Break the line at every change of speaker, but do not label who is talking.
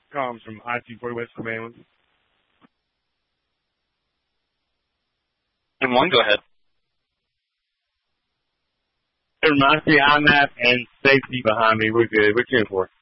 Comes from I-240 West Command.
And one, go ahead.
It reminds me, IMAP and safety behind me. We're good. We're 10-4.